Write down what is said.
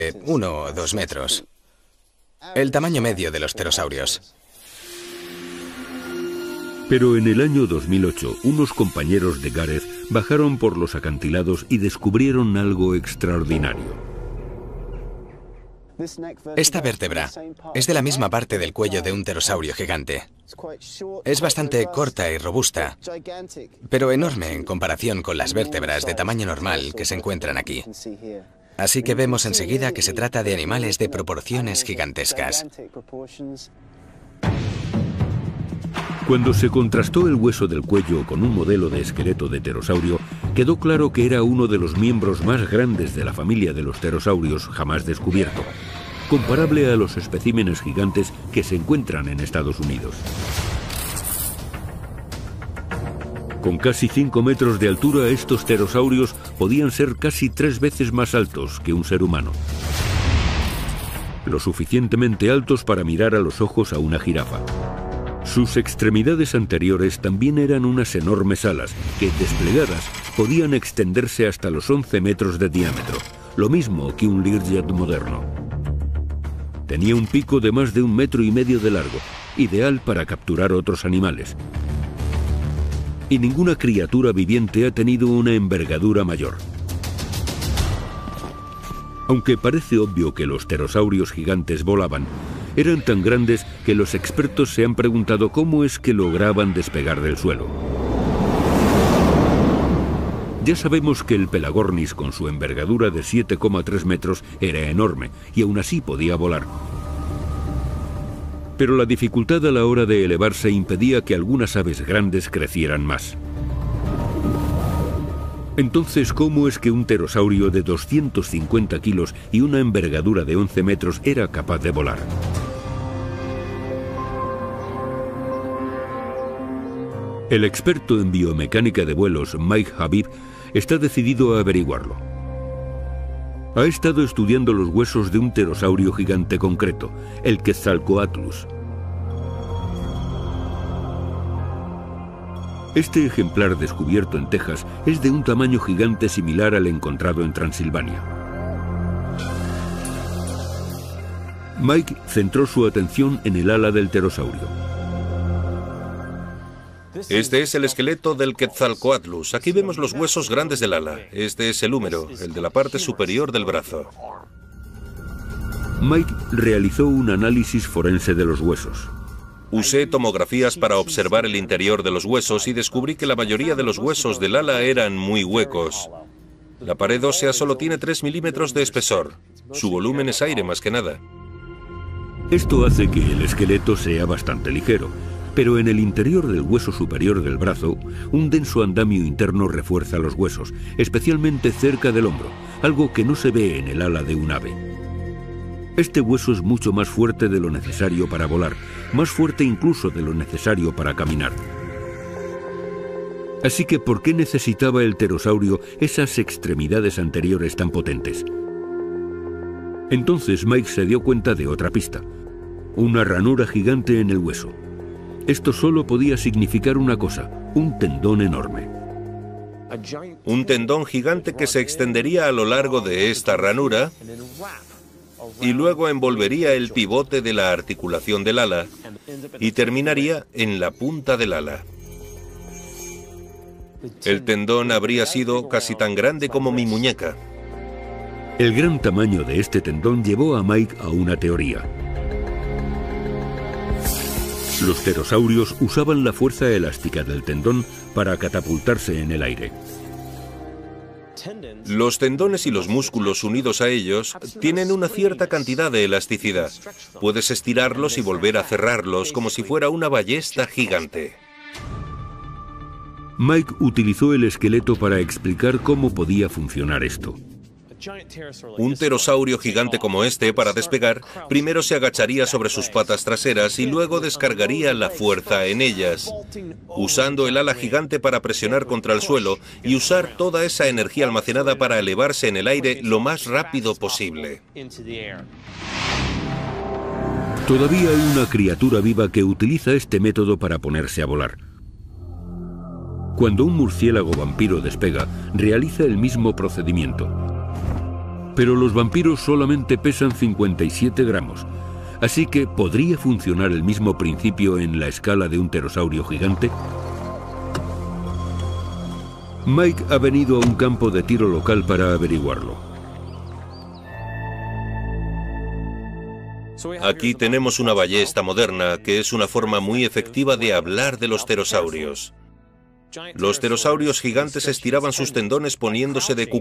1 o 2 metros. El tamaño medio de los pterosaurios. Pero en el año 2008, unos compañeros de Gareth bajaron por los acantilados y descubrieron algo extraordinario. Esta vértebra es de la misma parte del cuello de un pterosaurio gigante. Es bastante corta y robusta, pero enorme en comparación con las vértebras de tamaño normal que se encuentran aquí. Así que vemos enseguida que se trata de animales de proporciones gigantescas. Cuando se contrastó el hueso del cuello con un modelo de esqueleto de pterosaurio, quedó claro que era uno de los miembros más grandes de la familia de los pterosaurios jamás descubierto, comparable a los especímenes gigantes que se encuentran en Estados Unidos. Con casi 5 metros de altura, estos pterosaurios podían ser casi 3 veces más altos que un ser humano. Lo suficientemente altos para mirar a los ojos a una jirafa. Sus extremidades anteriores también eran unas enormes alas que, desplegadas, podían extenderse hasta los 11 metros de diámetro, lo mismo que un Learjet moderno. Tenía un pico de más de 1,5 metros de largo, ideal para capturar otros animales. Y ninguna criatura viviente ha tenido una envergadura mayor. Aunque parece obvio que los pterosaurios gigantes volaban, eran tan grandes que los expertos se han preguntado cómo es que lograban despegar del suelo. Ya sabemos que el Pelagornis, con su envergadura de 7,3 metros, era enorme y aún así podía volar. Pero la dificultad a la hora de elevarse impedía que algunas aves grandes crecieran más. Entonces, ¿cómo es que un pterosaurio de 250 kilos y una envergadura de 11 metros era capaz de volar? El experto en biomecánica de vuelos, Mike Habib, está decidido a averiguarlo. Ha estado estudiando los huesos de un pterosaurio gigante concreto, el Quetzalcoatlus. Este ejemplar descubierto en Texas es de un tamaño gigante similar al encontrado en Transilvania. Mike centró su atención en el ala del pterosaurio. Este es el esqueleto del Quetzalcoatlus. Aquí vemos los huesos grandes del ala. Este es el húmero, el de la parte superior del brazo. Mike realizó un análisis forense de los huesos. Usé tomografías para observar el interior de los huesos y descubrí que la mayoría de los huesos del ala eran muy huecos. La pared ósea solo tiene 3 milímetros de espesor. Su volumen es aire más que nada. Esto hace que el esqueleto sea bastante ligero, pero en el interior del hueso superior del brazo, un denso andamio interno refuerza los huesos, especialmente cerca del hombro, algo que no se ve en el ala de un ave. Este hueso es mucho más fuerte de lo necesario para volar, más fuerte incluso de lo necesario para caminar. Así que, ¿por qué necesitaba el pterosaurio esas extremidades anteriores tan potentes? Entonces Mike se dio cuenta de otra pista: una ranura gigante en el hueso. Esto solo podía significar una cosa: un tendón enorme. Un tendón gigante que se extendería a lo largo de esta ranura y luego envolvería el pivote de la articulación del ala y terminaría en la punta del ala. El tendón habría sido casi tan grande como mi muñeca. El gran tamaño de este tendón llevó a Mike a una teoría. Los pterosaurios usaban la fuerza elástica del tendón para catapultarse en el aire. Los tendones y los músculos unidos a ellos tienen una cierta cantidad de elasticidad. Puedes estirarlos y volver a cerrarlos como si fuera una ballesta gigante. Mike utilizó el esqueleto para explicar cómo podía funcionar esto. Un pterosaurio gigante como este, para despegar, primero se agacharía sobre sus patas traseras y luego descargaría la fuerza en ellas, usando el ala gigante para presionar contra el suelo y usar toda esa energía almacenada para elevarse en el aire lo más rápido posible. Todavía hay una criatura viva que utiliza este método para ponerse a volar. Cuando un murciélago vampiro despega, realiza el mismo procedimiento. Pero los vampiros solamente pesan 57 gramos. Así que, ¿podría funcionar el mismo principio en la escala de un pterosaurio gigante? Mike ha venido a un campo de tiro local para averiguarlo. Aquí tenemos una ballesta moderna, que es una forma muy efectiva de hablar de los pterosaurios. Los pterosaurios gigantes estiraban sus tendones poniéndose de